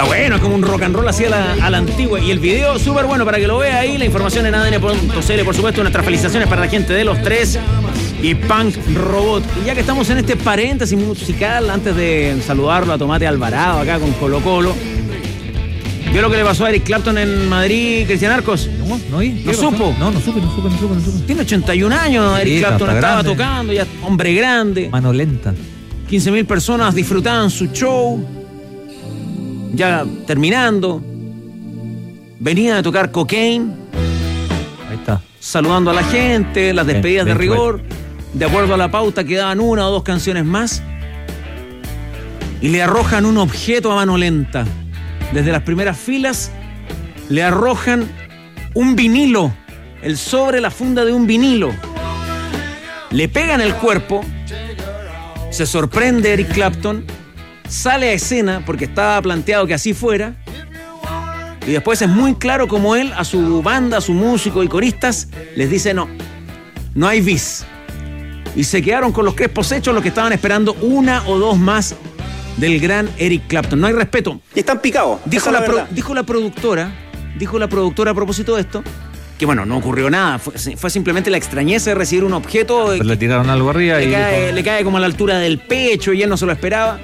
Está bueno, es como un rock and roll así a la antigua. Y el video súper bueno para que lo vea ahí. La información en ADN.cl, por supuesto. Nuestras felicitaciones para la gente de Los Tres y Punk Robot. Y ya que estamos en este paréntesis musical, antes de saludarlo a Tomate Alvarado acá con Colo Colo, ¿vio lo que le pasó a Eric Clapton en Madrid, Cristian Arcos? ¿No supo? No supe. Tiene 81 años, Eric Clapton, estaba grande. tocando, ya hombre grande. Mano lenta. 15.000 personas disfrutaban su show. Ya terminando. Venía de tocar Cocaine. Ahí está. Saludando a la gente, las despedidas de Bien, rigor. De acuerdo a la pauta, quedaban una o dos canciones más. Y le arrojan un objeto a mano lenta. Desde las primeras filas le arrojan un vinilo, el sobre, la funda de un vinilo. Le pegan el cuerpo, se sorprende Eric Clapton, sale a escena porque estaba planteado que así fuera, y después es muy claro como él a su banda, a su músico y coristas les dice no hay bis. Y se quedaron con los crespos hechos los que estaban esperando una o dos más del gran Eric Clapton. No hay respeto. Y están picados. Dijo la productora a propósito de esto, que bueno, no ocurrió nada, fue simplemente la extrañeza de recibir un objeto. Pero le tiraron algo arriba y le cae como a la altura del pecho y él no se lo esperaba.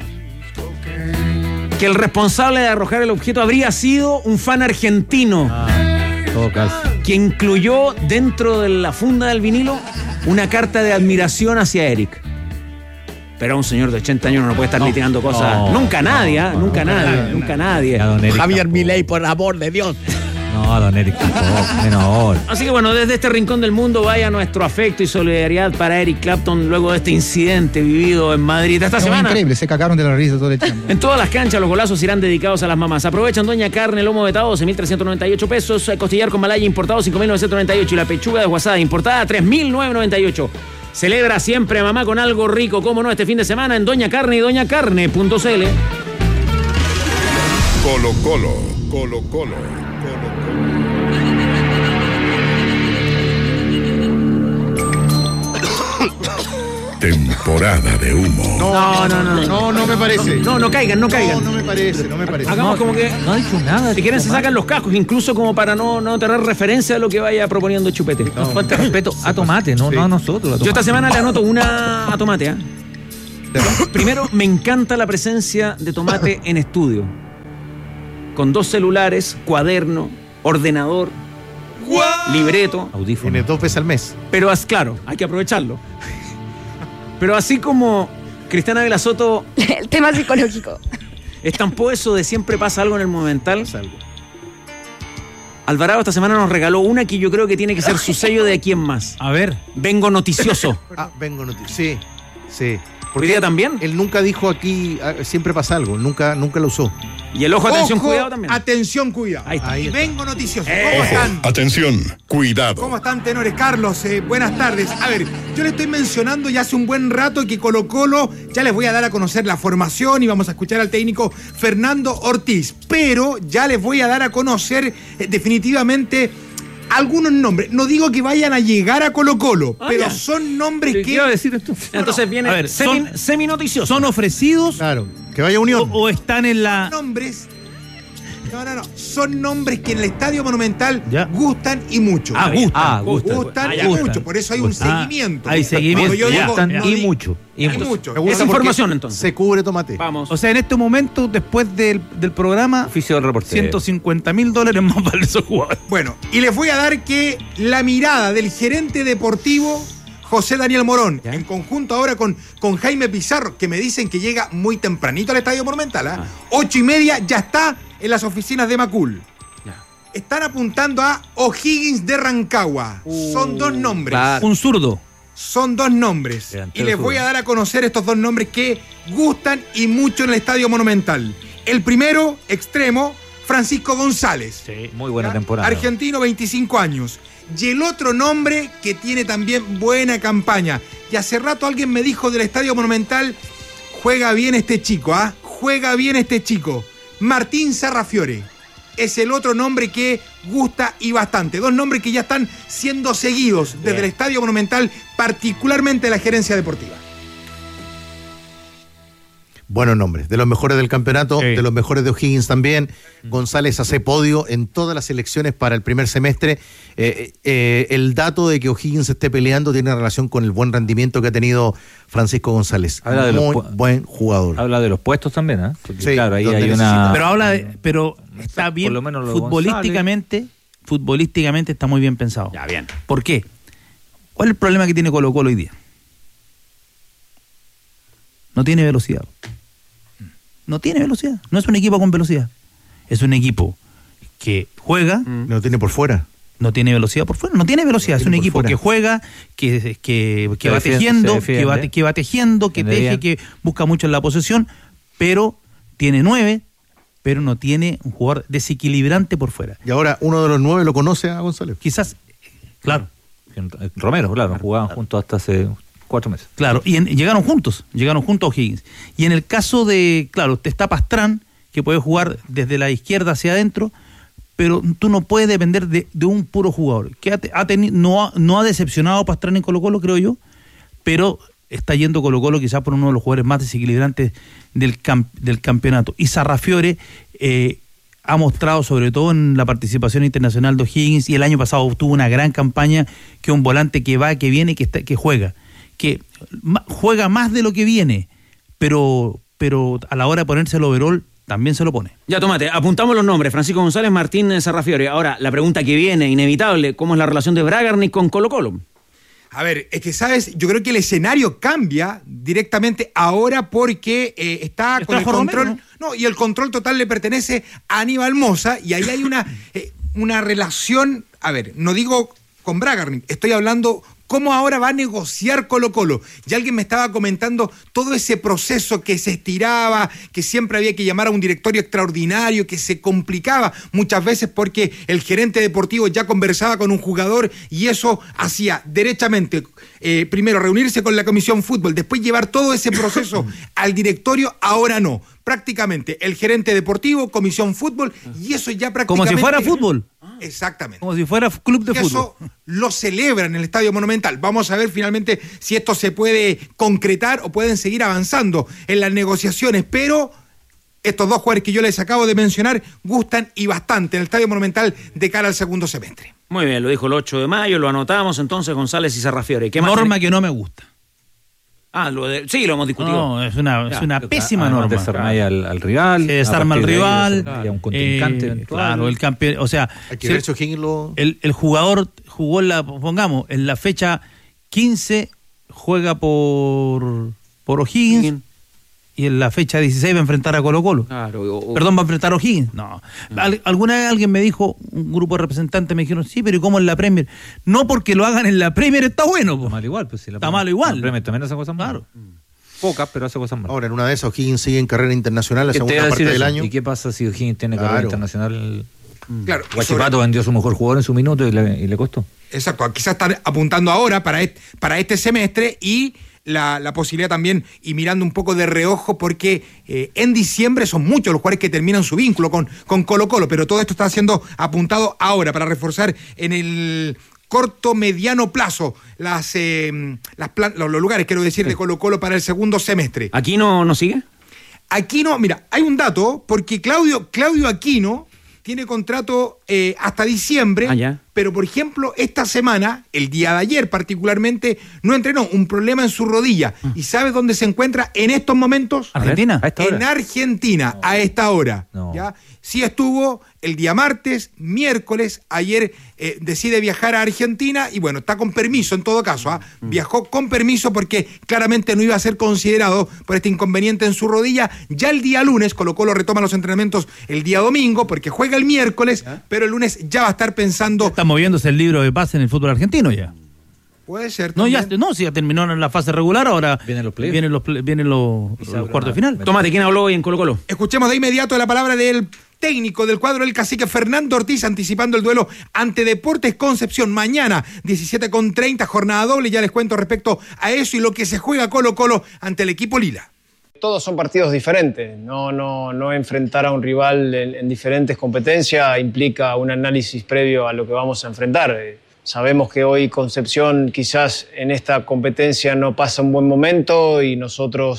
Que el responsable de arrojar el objeto habría sido un fan argentino. Todo caso. Que incluyó dentro de la funda del vinilo una carta de admiración hacia Eric. Pero un señor de 80 años no puede estar litigando cosas. Nunca nadie. A don Eric Javier tampoco. Milei, por amor de Dios. No, don Eric tampoco. Menor. Así que bueno, desde este rincón del mundo vaya nuestro afecto y solidaridad para Eric Clapton luego de este incidente vivido en Madrid esta semana. Increíble, se cagaron de la risa todo el tiempo. En todas las canchas los golazos irán dedicados a las mamás. Aprovechan Doña Carne, lomo vetado, 12.398 pesos, costillar con malaya importado, 5.998 y la pechuga desguazada importada, 3.998. Celebra siempre mamá con algo rico, como no, este fin de semana en Doña Carne y doñacarne.cl. Colo Colo, Colo Colo. Temporada de humo. No me parece. No caigan. No me parece. Hagamos como que No ha dicho nada. si quieren se sacan los cascos, incluso como para no tener referencia a lo que vaya proponiendo Chupete. Nos falta respeto a Tomate, no a nosotros. Yo esta semana le anoto una a Tomate, ¿eh? Primero, me encanta la presencia de Tomate en estudio. Con 2 celulares, cuaderno, ordenador, libreto. Audífono. Viene 2 veces al mes. Pero claro, hay que aprovecharlo. Pero así como Cristiana Vela Soto El tema psicológico. estampó eso de siempre pasa algo en el Monumental, Alvarado esta semana nos regaló una que yo creo que tiene que ser su sello de aquí en más. A ver. Vengo noticioso. Vengo noticias. Sí. ¿Hoy día también? Él nunca dijo aquí, siempre pasa algo. Nunca lo usó. Y el ojo, atención, cuidado también. Atención, cuidado. Ahí está. Ahí está. Vengo noticioso. ¿Cómo están? Atención, cuidado. ¿Cómo están, tenores? Carlos, buenas tardes. A ver, yo le estoy mencionando ya hace un buen rato que Colo Colo ya les voy a dar a conocer la formación y vamos a escuchar al técnico Fernando Ortiz. Pero ya les voy a dar a conocer definitivamente algunos nombres. No digo que vayan a llegar a Colo Colo, pero ya. son nombres ¿Qué que... iba a decir esto? Entonces viene A ver, semi-noticioso. ¿Son ofrecidos Claro. Que vaya Unión. o están en la...? Nombres... No. Son nombres que en el Estadio Monumental Ya. gustan y mucho. Gustan. Gustan y mucho. Por eso hay un seguimiento. Hay seguimiento. Cuando yo digo, Gustan no y di- mucho. Y y mucho. mucho. Me gusta Esa porque información, entonces. Se cubre Tomate. Vamos. O sea, en este momento, después del programa, Oficio del reportero. $150,000 más vale esos jugadores. Bueno, y les voy a dar que la mirada del gerente deportivo José Daniel Morón, en conjunto ahora con Jaime Pizarro, que me dicen que llega muy tempranito al Estadio Monumental, 8:30 ya está en las oficinas de Macul. Están apuntando a O'Higgins de Rancagua. Son 2 nombres. Claro. Un zurdo. Son 2 nombres. Delantero Y les voy a dar a conocer estos 2 nombres que gustan y mucho en el Estadio Monumental. El primero, extremo, Francisco González. Sí, muy buena ¿Ya? temporada. Argentino, 25 años. Y el otro nombre que tiene también buena campaña. Y hace rato alguien me dijo del Estadio Monumental, juega bien este chico, ¿ah? Juega bien este chico. Martín Sarrafiore. Es el otro nombre que gusta y bastante. 2 nombres que ya están siendo seguidos desde el Estadio Monumental, particularmente la gerencia deportiva. Buenos nombres, de los mejores del campeonato, Sí. de los mejores de O'Higgins también. González hace podio en todas las elecciones para el primer semestre. El dato de que O'Higgins esté peleando tiene relación con el buen rendimiento que ha tenido Francisco González. Habla de los Muy buen jugador. Habla de los puestos también, ¿eh? Porque, Sí, claro, ahí donde hay necesita. una... Pero está Por bien, lo menos lo de futbolísticamente está muy bien pensado. Ya, bien. ¿Por qué? ¿Cuál es el problema que tiene Colo-Colo hoy día? No tiene velocidad. No tiene velocidad. No es un equipo con velocidad. Es un equipo que juega, No tiene por fuera. no tiene velocidad por fuera. No tiene velocidad. Es un tiene por equipo fuera. que juega, que va defiende, tejiendo, se defiende. que va tejiendo, que Defiende teje, bien. que busca mucho en la posesión, pero tiene 9, pero no tiene un jugador desequilibrante por fuera. Y ahora uno de los 9 lo conoce a González. Quizás, claro. Romero, claro, jugaban juntos hasta hace 4 meses. Claro, y llegaron juntos a O'Higgins. Y en el caso de, claro, está Pastrán, que puede jugar desde la izquierda hacia adentro, pero tú no puedes depender de un puro jugador. Que no ha decepcionado Pastrán en Colo-Colo, creo yo, pero está yendo Colo-Colo quizás por uno de los jugadores más desequilibrantes del campeonato. Y Sarrafiore ha mostrado, sobre todo en la participación internacional de O'Higgins, y el año pasado tuvo una gran campaña, que un volante que va, que viene, que juega. Que juega más de lo que viene, pero a la hora de ponerse el overall también se lo pone. Ya, tomate, apuntamos los nombres: Francisco González, Martín Sarrafiore. Ahora, la pregunta que viene, inevitable: ¿cómo es la relación de Bragarnik con Colo-Colo? A ver, es que, ¿sabes? Yo creo que el escenario cambia directamente ahora porque está con el trajo control... Romero, No, y el control total le pertenece a Aníbal Mosa, y ahí hay una relación... A ver, no digo con Bragarnik, estoy hablando... ¿Cómo ahora va a negociar Colo-Colo? Y alguien me estaba comentando todo ese proceso que se estiraba, que siempre había que llamar a un directorio extraordinario, que se complicaba muchas veces porque el gerente deportivo ya conversaba con un jugador y eso hacía derechamente, primero reunirse con la comisión fútbol, después llevar todo ese proceso al directorio. Ahora no. Prácticamente el gerente deportivo, comisión fútbol, y eso ya prácticamente... Como si fuera fútbol. Exactamente. Como si fuera club de Y fútbol. eso lo celebran en el Estadio Monumental. Vamos a ver finalmente si esto se puede concretar o pueden seguir avanzando en las negociaciones, pero estos dos jugadores que yo les acabo de mencionar gustan y bastante en el Estadio Monumental de cara al segundo semestre. Muy bien, lo dijo el 8 de mayo, lo anotamos entonces, González y Sarrafiore. ¿Qué más Norma tenés? que no me gusta. Sí, lo hemos discutido. No, es una pésima Además, norma. desarmáis al rival. Se desarma a al partir de ahí rival. desarmáis a un contrincante eventual. Claro, el campeón, o sea, Hay que ver si O'Higgins lo... el jugador jugó en la fecha 15, juega por O'Higgins, y en la fecha 16 va a enfrentar a Colo-Colo. Claro, Perdón, va a enfrentar a O'Higgins. No. Alguna vez alguien me dijo, un grupo de representantes me dijeron, sí, pero ¿y cómo en la Premier? No porque lo hagan en la Premier está bueno. Po. Está mal igual. Pues, si Está malo igual. La Premier también hace cosas malas. Claro. Pocas, pero hace cosas malas. Ahora, en una de esas, O'Higgins sigue en carrera internacional la ¿Qué te segunda iba a parte decir del eso? año. ¿Y qué pasa si O'Higgins tiene Claro. carrera internacional? Claro. y Guachipato sobre- vendió su mejor jugador en su minuto y le costó. Exacto, quizás están apuntando ahora para este semestre, y la posibilidad también, y mirando un poco de reojo, porque en diciembre son muchos los jugadores que terminan su vínculo con Colo-Colo, pero todo esto está siendo apuntado ahora para reforzar en el corto, mediano plazo los lugares, quiero decir, de Colo-Colo para el segundo semestre. ¿Aquí no sigue? Aquino, mira, hay un dato, porque Claudio Aquino tiene contrato hasta diciembre, Ya. pero por ejemplo, esta semana, el día de ayer particularmente, no entrenó, un problema en su rodilla. ¿Y sabes dónde se encuentra en estos momentos? ¿Argentina? A esta hora. En Argentina, a esta hora. No. ¿Ya? Sí estuvo el día martes, miércoles, ayer decide viajar a Argentina y bueno, está con permiso en todo caso. Viajó con permiso porque claramente no iba a ser considerado por este inconveniente en su rodilla. Ya el día lunes, Colo-Colo retoma los entrenamientos el día domingo porque juega el miércoles, pero el lunes ya va a estar pensando... Está moviéndose el libro de pase en el fútbol argentino ya. Puede ser No, también. si ya terminó en la fase regular, ahora Vienen los playoffs. vienen los cuartos de final. Tomate, ¿quién habló hoy en Colo-Colo? Escuchemos de inmediato la palabra del técnico del cuadro del Cacique, Fernando Ortiz, anticipando el duelo ante Deportes Concepción mañana 17:30, jornada doble. Ya les cuento respecto a eso y lo que se juega Colo-Colo ante el equipo Lila. Todos son partidos diferentes, no enfrentar a un rival en diferentes competencias implica un análisis previo a lo que vamos a enfrentar. Sabemos que hoy Concepción quizás en esta competencia no pasa un buen momento y nosotros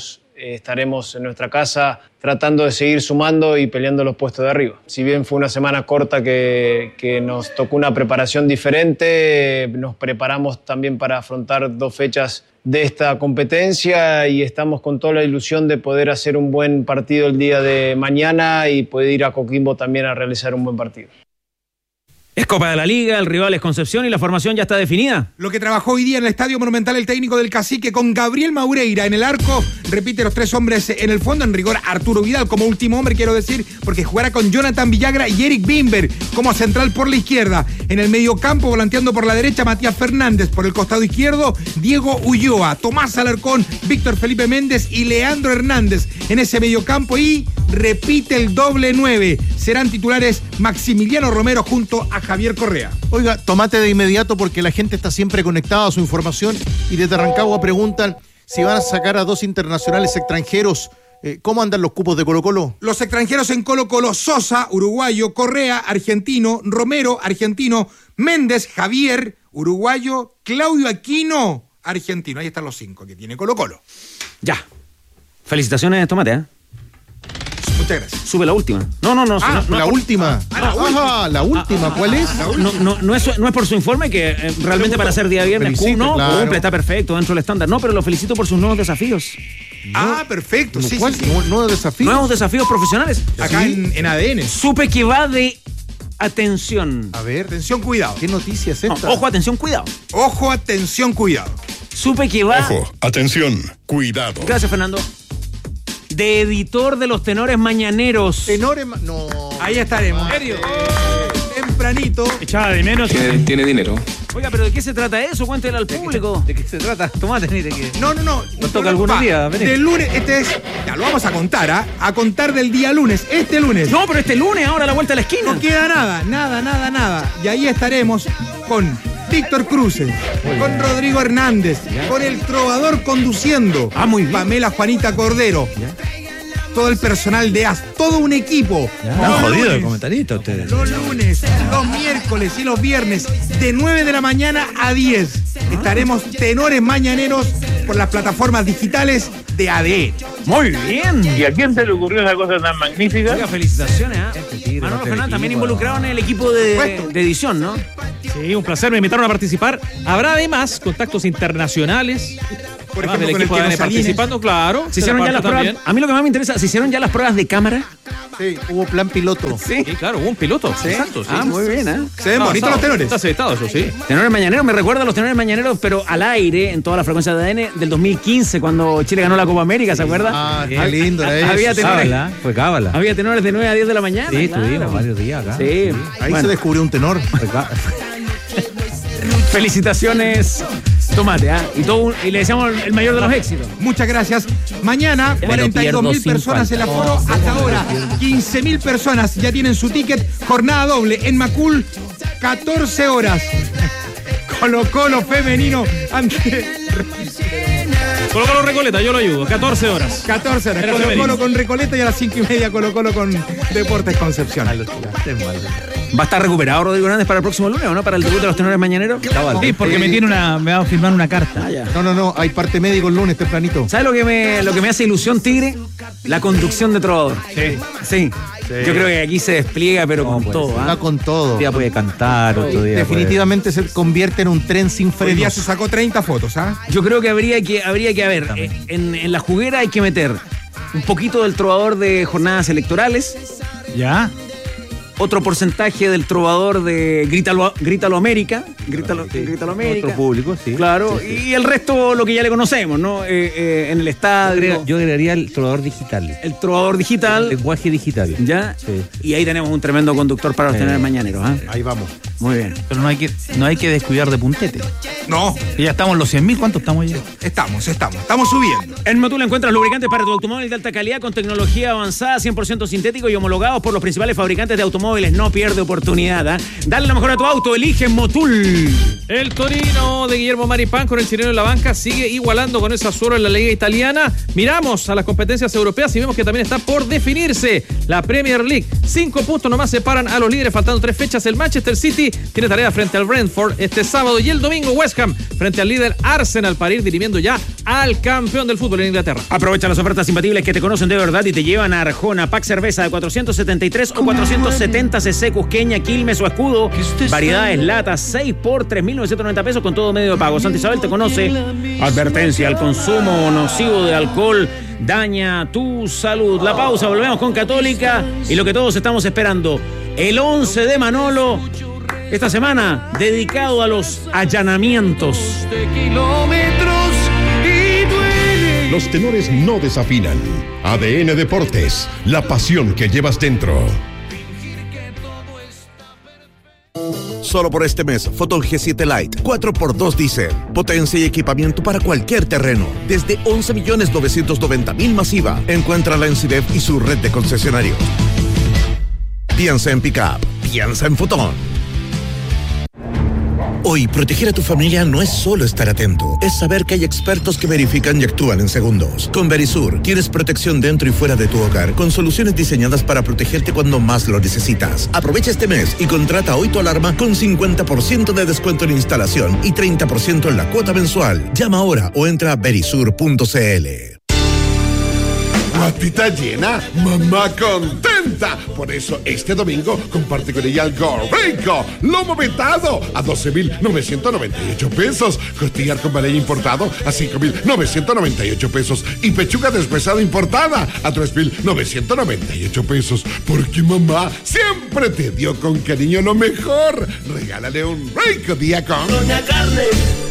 estaremos en nuestra casa tratando de seguir sumando y peleando los puestos de arriba. Si bien fue una semana corta que nos tocó una preparación diferente, nos preparamos también para afrontar 2 fechas de esta competencia y estamos con toda la ilusión de poder hacer un buen partido el día de mañana y poder ir a Coquimbo también a realizar un buen partido. Es Copa de la Liga, el rival es Concepción y la formación ya está definida. Lo que trabajó hoy día en el Estadio Monumental el técnico del Cacique con Gabriel Maureira en el arco, repite los 3 hombres en el fondo, en rigor Arturo Vidal como último hombre, quiero decir, porque jugará con Jonathan Villagra y Eric Bimber como central por la izquierda. En el mediocampo, volanteando por la derecha, Matías Fernández, por el costado izquierdo, Diego Ulloa, Tomás Alarcón, Víctor Felipe Méndez y Leandro Hernández en ese mediocampo y repite el doble 9. Serán titulares Maximiliano Romero junto a Javier Correa. Oiga, tomate de inmediato porque la gente está siempre conectada a su información y desde Rancagua preguntan si van a sacar a 2 internacionales extranjeros. ¿Cómo andan los cupos de Colo-Colo? Los extranjeros en Colo-Colo: Sosa, uruguayo; Correa, argentino; Romero, argentino; Méndez, Javier, uruguayo; Claudio Aquino, argentino. Ahí están los 5 que tiene Colo-Colo. Ya. Felicitaciones, Tomate, ¿eh? Muchas gracias. Sube la última. No, La última. La última. ¿Cuál es? No es por su informe, que realmente para ser día viernes cumple, está perfecto dentro del estándar. No, pero lo felicito por sus nuevos desafíos. Perfecto. Sí. Nuevos desafíos. Nuevos desafíos profesionales. Acá en ADN. Supe que va de atención. A ver, Atención, cuidado. ¿qué noticia es esta? Ojo, atención, cuidado. Ojo, atención, cuidado. Supe que va... Ojo, atención, cuidado. Gracias, Fernando. De editor de los tenores mañaneros. No. Ahí estaremos. ¿En serio? Tempranito. Echaba de menos. Tiene dinero. Oiga, pero ¿de qué se trata eso? Cuéntele al público. ¿De qué se trata? Tomate, ni de qué. No. Nos toca algunos días, vení. Del lunes, ya lo vamos a contar, ¿ah? A contar del día lunes, este lunes. No, pero este lunes, ahora a la vuelta de la esquina. No queda nada. Y ahí estaremos con Víctor Cruces, con Rodrigo Hernández, con el Trovador conduciendo. Muy bien. Pamela Juanita Cordero. Todo el personal de AS, todo un equipo. Están jodidos de comentaristas ustedes. Los lunes, los miércoles y los viernes, de 9 de la mañana a 10. Estaremos tenores mañaneros por las plataformas digitales de ADN. Muy bien. ¿Y a quién se le ocurrió esa cosa tan magnífica? Oiga, felicitaciones, Manolo Fernández, también involucrado en el equipo de edición, ¿no? Sí, un placer, me invitaron a participar. Habrá además contactos internacionales. Por Además ejemplo, del equipo con el ADN Tino participando, claro. ¿Se hicieron ya las pruebas? A mí lo que más me interesa, ¿se hicieron ya las pruebas de cámara? Sí, hubo plan piloto. Sí. Sí, claro, hubo un piloto. ¿Sí? Exacto, sí. Muy bien, ¿eh? Se ven bonitos los tenores. Está aceptado, eso sí. Tenores mañaneros, me recuerda a los tenores mañaneros, pero al aire, en toda la frecuencia de ADN, del 2015, cuando Chile ganó la Copa América, ¿se acuerda? Qué lindo era eso. Había tenores, Fue cábala. había tenores de 9 a 10 de la mañana. Sí, claro. estuvimos varios días acá. Sí. Ahí Bueno, se descubrió un tenor. felicitaciones, Tomate, ¿ah? Y le deseamos el mayor de los éxitos. Muchas gracias. Mañana, 42.000 personas en el aforo. Hasta ahora, 15.000 personas ya tienen su ticket. Jornada doble en Macul, 14 horas. Colo-Colo femenino ante... Colo-Colo Recoleta, yo lo ayudo. 14 horas. 14 horas. Pero Colo-Colo femenino. con Recoleta y a las 5:30 Colo-Colo con Deportes Concepción. ¿Va a estar recuperado Rodrigo Hernández para el próximo lunes o no? Para el debut de los tenores mañaneros. Sí, porque me va a firmar una carta. Ya. No, hay parte médico el lunes tempranito. ¿Sabes lo que me hace ilusión, Tigre? La conducción de Trovador. Sí. Yo creo que aquí se despliega, pero con todo. Va con todo. Un día puede cantar, otro día Definitivamente se convierte en un tren sin Hoy día frenos. se sacó 30 fotos, ¿ah? Yo creo que habría que haber, en la juguera hay que meter un poquito del Trovador de jornadas electorales, ¿Ya? otro porcentaje del Trovador de Grítalo América, Grítalo América. Otro público, sí. Claro, Sí, sí. y el resto lo que ya le conocemos, ¿no? En el estadio, Yo agregaría el trovador digital. el Trovador El digital, lenguaje digital. ¿ya? Sí. Y ahí tenemos un tremendo conductor para los tenores mañaneros, ¿ah? Ahí vamos. Muy bien. Pero no hay que descuidar de puntete. No, Y ya estamos en los 100.000. ¿Cuánto estamos ya? estamos subiendo. En Motul encuentras lubricantes para tu automóvil de alta calidad con tecnología avanzada, 100% sintético y homologados por los principales fabricantes de automóviles. No pierde oportunidad, ¿ah? Dale la mejor a tu auto, elige Motul. El Torino de Guillermo Maripán con el chileno en la banca sigue igualando con el Sassuolo en la liga italiana. Miramos a las competencias europeas y vemos que también está por definirse la Premier League. 5 puntos nomás separan a los líderes, faltando 3 fechas. El Manchester City tiene tarea frente al Brentford este sábado, y el domingo West Ham frente al líder Arsenal para ir dirimiendo ya al campeón del fútbol en Inglaterra. Aprovecha las ofertas imbatibles que te conocen de verdad y te llevan a Arjona. Pack cerveza de 473 o 470 cc, Cusqueña, Quilmes o Escudo. Variedades latas 6 por 3.990 pesos con todo medio de pago. Santa Isabel te conoce. Advertencia: el consumo nocivo de alcohol daña tu salud. La pausa, volvemos con Católica y lo que todos estamos esperando, el 11 de Manolo, esta semana dedicado a los allanamientos. Los tenores no desafinan. ADN Deportes, la pasión que llevas dentro. Solo por este mes, Photon G7 Lite 4x2 Diesel. Potencia y equipamiento para cualquier terreno. Desde 11.990.000 masiva. Encuéntrala en CIDEF y su red de concesionarios. Piensa en Pickup. Piensa en Photon. Hoy, proteger a tu familia no es solo estar atento, es saber que hay expertos que verifican y actúan en segundos. Con Verisur, tienes protección dentro y fuera de tu hogar, con soluciones diseñadas para protegerte cuando más lo necesitas. Aprovecha este mes y contrata hoy tu alarma con 50% de descuento en instalación y 30% en la cuota mensual. Llama ahora o entra a verisur.cl. Guatita llena, mamá contenta. Por eso este domingo comparte con ella algo rico. Lomo vetado a 12.998 pesos. Costillar con ballet importado a 5.998 pesos. Y pechuga deshuesada importada a 3.998 pesos. Porque mamá siempre te dio con cariño lo mejor. Regálale un rico día con Doña Carne.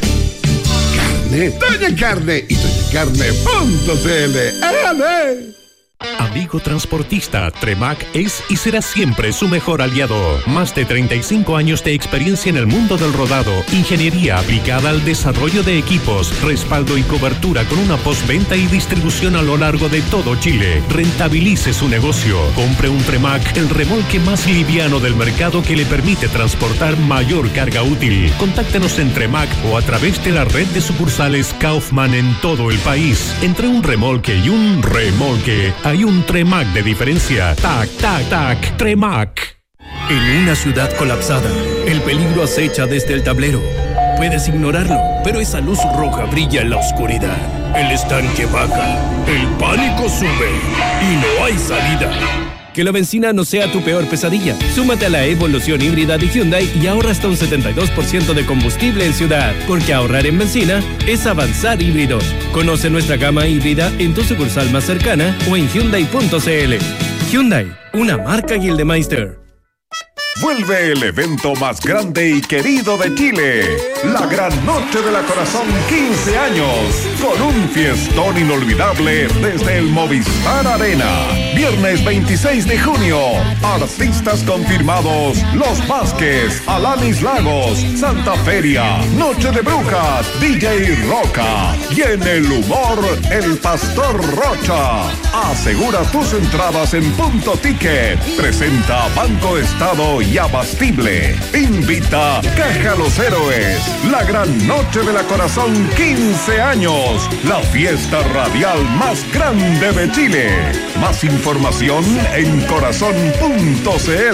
Doña Carne y doñacarne.cl. ¡Ale! Amigo transportista, Tremac es y será siempre su mejor aliado. Más de 35 años de experiencia en el mundo del rodado, ingeniería aplicada al desarrollo de equipos, respaldo y cobertura con una postventa y distribución a lo largo de todo Chile. Rentabilice su negocio. Compre un Tremac, el remolque más liviano del mercado que le permite transportar mayor carga útil. Contáctenos en Tremac o a través de la red de sucursales Kaufman en todo el país. Entre un remolque y un remolque hay un Tremac de diferencia. Tac, tac, tac, Tremac. En una ciudad colapsada, el peligro acecha desde el tablero. Puedes ignorarlo, pero esa luz roja brilla en la oscuridad. El estanque baja, el pánico sube y no hay salida. Que la benzina no sea tu peor pesadilla. Súmate a la evolución híbrida de Hyundai y ahorra hasta un 72% de combustible en ciudad. Porque ahorrar en benzina es avanzar híbridos. Conoce nuestra gama híbrida en tu sucursal más cercana o en Hyundai.cl. Hyundai, una marca Gildemeister. Vuelve el evento más grande y querido de Chile, la Gran Noche de la Corazón 15 años, con un fiestón inolvidable desde el Movistar Arena. Viernes 26 de junio, artistas confirmados: Los Vázquez, Alanis Lagos, Santa Feria, Noche de Brujas, DJ Roca y en el humor, el Pastor Rocha. Asegura tus entradas en Punto Ticket. Presenta Banco Estado y Abastible. Invita Caja Los Héroes. La Gran Noche de la Corazón 15 años. La fiesta radial más grande de Chile. Más información en corazón.cl.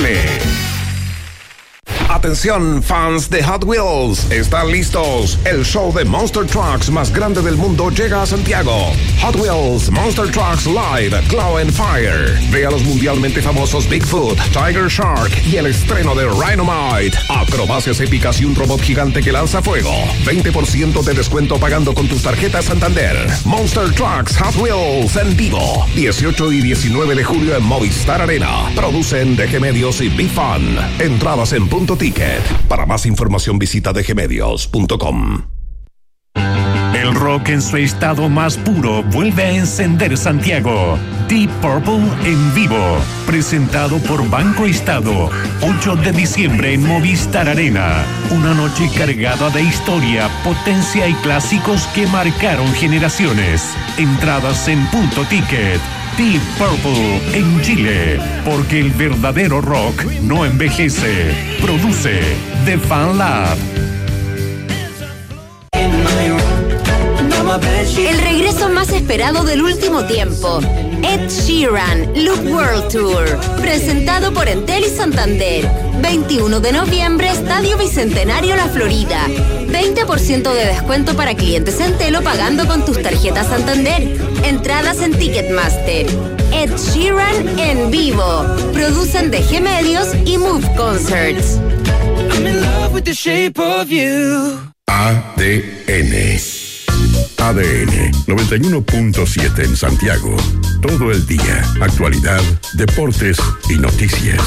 Atención, fans de Hot Wheels, ¿están listos? El show de Monster Trucks más grande del mundo llega a Santiago. Hot Wheels Monster Trucks Live Claw and Fire. Ve a los mundialmente famosos Bigfoot, Tiger Shark y el estreno de Rhinomite. Acrobacias épicas y un robot gigante que lanza fuego. 20% de descuento pagando con tus tarjetas Santander. Monster Trucks Hot Wheels en vivo. 18 y 19 de julio en Movistar Arena. Producen DG Medios y Be Fun. Entradas en Punto Ticket. Para más información visita dgmedios.com. El rock en su estado más puro vuelve a encender Santiago. Deep Purple en vivo, presentado por Banco Estado, 8 de diciembre en Movistar Arena. Una noche cargada de historia, potencia y clásicos que marcaron generaciones. Entradas en Punto Ticket. Deep Purple en Chile, porque el verdadero rock no envejece. Produce The Fan Lab. El regreso más esperado del último tiempo. Ed Sheeran, Loop World Tour, presentado por Entel y Santander. 21 de noviembre, Estadio Bicentenario La Florida. 20% de descuento para clientes Entel o pagando con tus tarjetas Santander. Entradas en Ticketmaster. Ed Sheeran en vivo. Producen DG Medios y Move Concerts. I'm in love with the shape of you. ADN. ADN 91.7 en Santiago. Todo el día. Actualidad, deportes y noticias.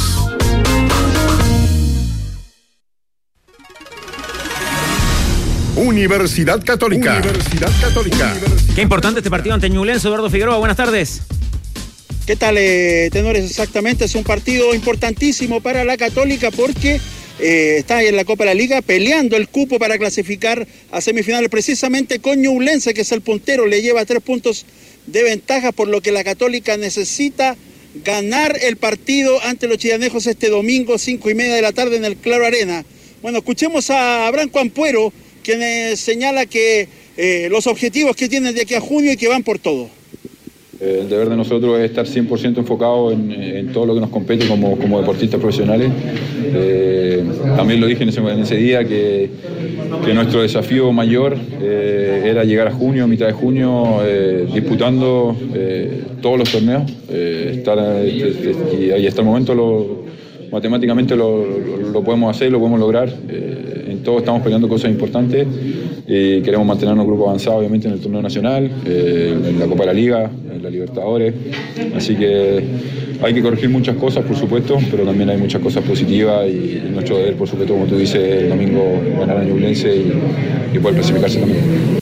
Universidad Católica. Universidad Católica. Qué importante este partido ante Ñublense. Eduardo Figueroa, buenas tardes. ¿Qué tal, tenores? Exactamente, es un partido importantísimo para la Católica porque está en la Copa de la Liga peleando el cupo para clasificar a semifinales precisamente con Ñublense, que es el puntero, le lleva 3 puntos de ventaja, por lo que la Católica necesita ganar el partido ante los chillanejos este domingo, 5:30 de la tarde en el Claro Arena. Bueno, escuchemos a Branco Ampuero, quien señala que los objetivos que tienen de aquí a junio y que van por todo. El deber de nosotros es estar 100% enfocados en todo lo que nos compete como deportistas profesionales. También lo dije en ese día que nuestro desafío mayor era llegar a junio, a mitad de junio, disputando todos los torneos. Y hasta el momento matemáticamente lo podemos hacer, lo podemos lograr. En todo estamos peleando cosas importantes y queremos mantenernos grupo avanzado, obviamente, en el torneo nacional, en la Copa de la Liga, en la Libertadores. Así que hay que corregir muchas cosas, por supuesto, pero también hay muchas cosas positivas y nuestro deber, por supuesto, como tú dices, el domingo ganar a Ñublense y poder clasificarse también.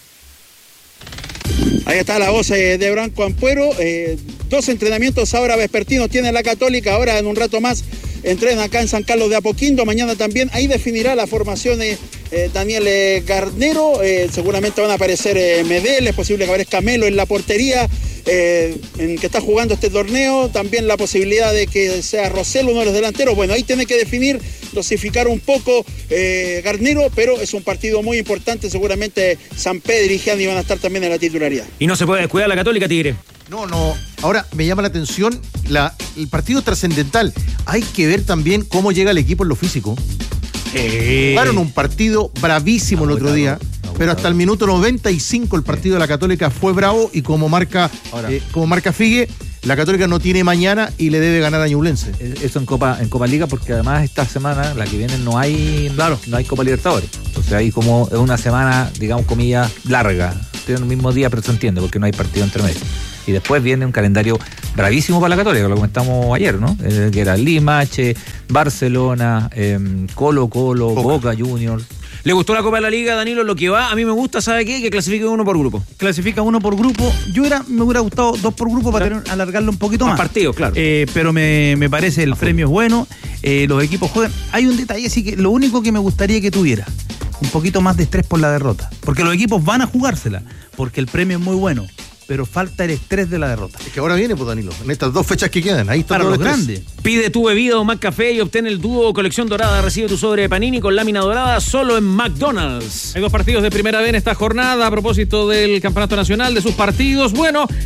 Ahí está la voz de Branco Ampuero. 2 entrenamientos ahora vespertinos tiene la Católica. Ahora en un rato más entrena acá en San Carlos de Apoquindo. Mañana también ahí definirá la formación Daniel Garnero. Seguramente van a aparecer Medel. Es posible que aparezca Melo en la portería en que está jugando este torneo. También la posibilidad de que sea Rosell uno de los delanteros. Bueno, ahí tiene que definir, dosificar un poco Garnero, pero es un partido muy importante. Seguramente San Pedro y Gianni van a estar también en la titularidad. Y no se puede descuidar la Católica, Tigre. No. Ahora me llama la atención el partido trascendental. Hay que ver también cómo llega el equipo en lo físico. Jugaron un partido bravísimo el otro día, pero hasta el minuto 95 el partido de la Católica fue bravo y como marca Figue, la Católica no tiene mañana y le debe ganar a Ñublense. Eso en Copa Liga, porque además esta semana, la que viene, no hay Copa Libertadores. Entonces ahí como es una semana, digamos, comillas, larga. Tienen el mismo día, pero se entiende porque no hay partido entre medio. Y después viene un calendario bravísimo para la Católica, lo comentamos ayer, ¿no? Que era Limache, Barcelona, Colo-Colo, Boca Juniors. ¿Le gustó la Copa de la Liga, Danilo? Lo que va, a mí me gusta, ¿sabe qué? Que clasifique uno por grupo. Clasifica uno por grupo. Me hubiera gustado 2 por grupo para alargarlo un poquito más. Partidos, claro. Pero me parece el premio es bueno. Los equipos juegan. Hay un detalle, así que lo único que me gustaría que tuviera un poquito más de estrés por la derrota. Porque los equipos van a jugársela, porque el premio es muy bueno. Pero falta el estrés de la derrota. Es que ahora viene, pues, Danilo, en estas 2 fechas que quedan, ahí está para todo los el grandes. Pide tu bebida o McCafé y obtén el dúo colección dorada. Recibe tu sobre de Panini con lámina dorada solo en McDonald's. Hay 2 partidos de primera vez en esta jornada a propósito del campeonato nacional, de sus partidos. Bueno,